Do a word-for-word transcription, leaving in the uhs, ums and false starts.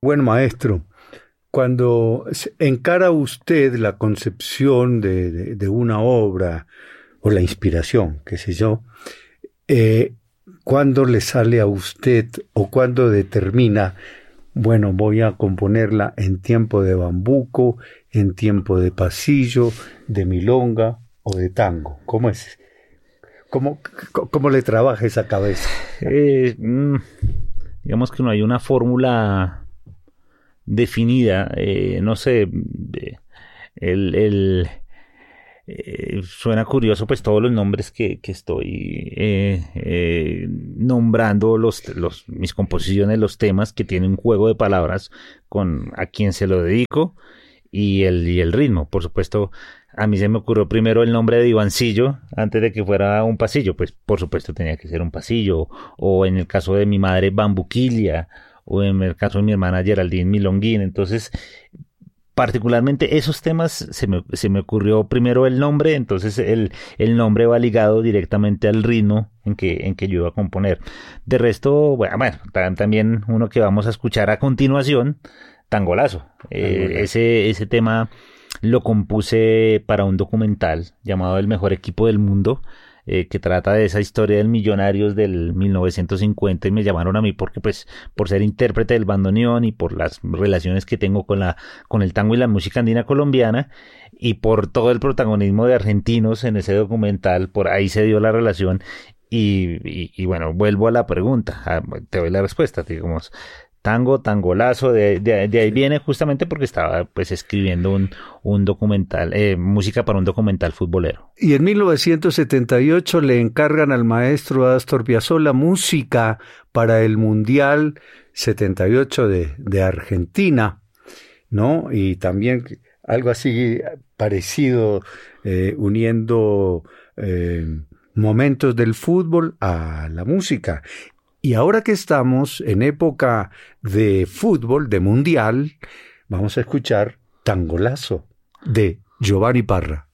Buen maestro, cuando se- encara usted la concepción de, de- de una obra o la inspiración, qué sé yo, eh, ¿cuándo le sale a usted o cuándo determina, bueno, voy a componerla en tiempo de bambuco, en tiempo de pasillo, de milonga o de tango? ¿Cómo es? ¿Cómo, c- cómo le trabaja esa cabeza? Eh, mm, digamos que no hay una fórmula definida, eh, no sé, eh, el, el, eh, suena curioso pues todos los nombres que, que estoy eh, eh, nombrando, los, los, mis composiciones, los temas que tienen un juego de palabras con a quien se lo dedico y el, y el ritmo. Por supuesto, a mí se me ocurrió primero el nombre de Ivancillo antes de que fuera un pasillo, pues por supuesto tenía que ser un pasillo, o en el caso de mi madre Bambuquilia, o en el caso de mi hermana Geraldine Milonguín. Entonces, particularmente esos temas se me, se me ocurrió primero el nombre, entonces el, el nombre va ligado directamente al ritmo en que, en que yo iba a componer. De resto, bueno, bueno, también uno que vamos a escuchar a continuación, Tangolazo. Eh, Angola. ese, ese tema lo compuse para un documental llamado El mejor equipo del mundo, eh, que trata de esa historia del Millonarios del mil novecientos cincuenta, y me llamaron a mí porque pues por ser intérprete del bandoneón y por las relaciones que tengo con la con el tango y la música andina colombiana y por todo el protagonismo de argentinos en ese documental, por ahí se dio la relación. Y, y, y bueno, vuelvo a la pregunta, ah, te doy la respuesta, digamos, tango, tangolazo, de, de, de ahí Sí. viene justamente porque estaba pues escribiendo un, un documental, eh, música para un documental futbolero. Y en mil novecientos setenta y ocho le encargan al maestro Astor Piazzolla música para el Mundial setenta y ocho de, de Argentina, ¿no? Y también algo así parecido, eh, uniendo eh, momentos del fútbol a la música. Y ahora que estamos en época de fútbol, de mundial, vamos a escuchar Tangolazo de Giovanni Parra.